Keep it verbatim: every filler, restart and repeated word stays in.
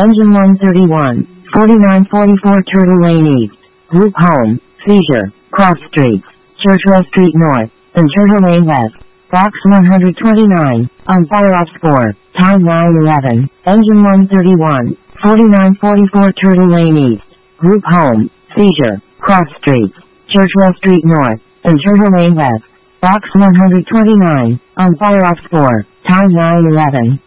Engine one thirty-one, forty-nine forty-four Turtle Lane East, Group Home, Seizure, Cross Streets, Churchill Street North, and Turtle Lane West. Box one twenty-nine, on fire off score, time nine eleven, Engine one thirty-one, forty-nine forty-four Turtle Lane East, Group Home, Seizure, Cross Streets, Churchill Street North, and Turtle Lane West. Box one twenty-nine, on fire off score, time nine eleven.